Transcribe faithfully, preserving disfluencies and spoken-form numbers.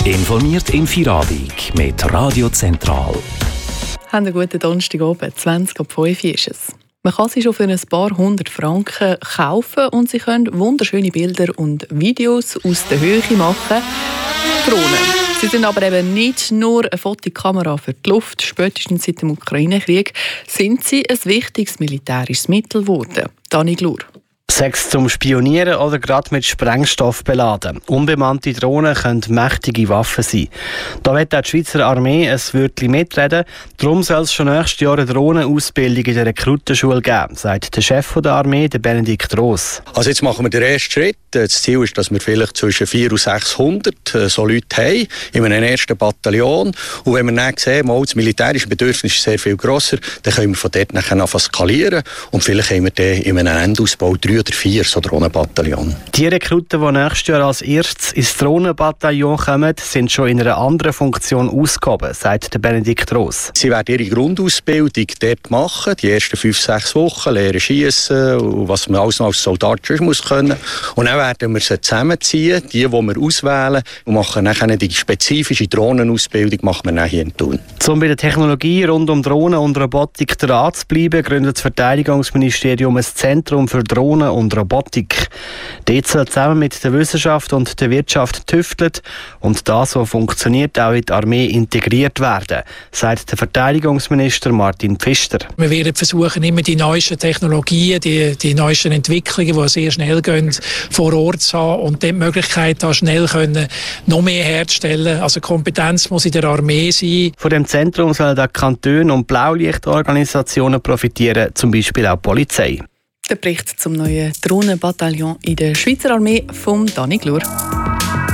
Informiert im Feierabend mit Radio Zentral. Haben einen guten Donnerstagabend, zwanzig ab fünf ist es. Man kann sie schon für ein paar hundert Franken kaufen und sie können wunderschöne Bilder und Videos aus der Höhe machen. Drohnen. Sie sind aber eben nicht nur eine Fotokamera für die Luft. Spätestens seit dem Ukraine-Krieg sind sie ein wichtiges militärisches Mittel geworden. Dani Glur. Sechs zum Spionieren oder gerade mit Sprengstoff beladen. Unbemannte Drohnen können mächtige Waffen sein. Da wird auch die Schweizer Armee ein Wörtchen mitreden. Darum soll es schon nächstes Jahr eine Drohnenausbildung in der Rekrutenschule geben, sagt der Chef der Armee, der Benedikt Ross. Also jetzt machen wir den ersten Schritt. Das Ziel ist, dass wir vielleicht zwischen vierhundert und sechshundert so Leute haben in einem ersten Bataillon. Und wenn wir dann sehen, mal, das militärische Bedürfnis ist sehr viel grosser, dann können wir von dort nachher skalieren. Und vielleicht haben wir dann in einem Endausbau drei oder vier so Drohnenbataillon. Die Rekruten, die nächstes Jahr als erstes ins Drohnenbataillon kommen, sind schon in einer anderen Funktion ausgehoben, sagt der Benedikt Ross. Sie werden ihre Grundausbildung dort machen, die ersten fünf, sechs Wochen, lernen schiessen und was man alles noch als Soldat schon muss können. Und dann werden wir sie zusammenziehen, die, die wir auswählen, und machen dann die spezifische Drohnenausbildung machen wir dann hier in Thun. Um bei der Technologie rund um Drohnen und Robotik dran zu bleiben, gründet das Verteidigungsministerium ein Zentrum für Drohnen und Robotik. Dort soll zusammen mit der Wissenschaft und der Wirtschaft tüftelt und das, was funktioniert, auch in die Armee integriert werden, sagt der Verteidigungsminister Martin Pfister. Wir werden versuchen, immer die neuesten Technologien, die, die neuesten Entwicklungen, die sehr schnell gehen, vor Ort zu haben und die Möglichkeit, da schnell können, noch mehr herzustellen. Also Kompetenz muss in der Armee sein. Von dem Zentrum sollen auch Kantone und Blaulichtorganisationen profitieren, zum Beispiel auch die Polizei. Der Bericht zum neuen Drohnenbataillon in der Schweizer Armee von Dani Glur.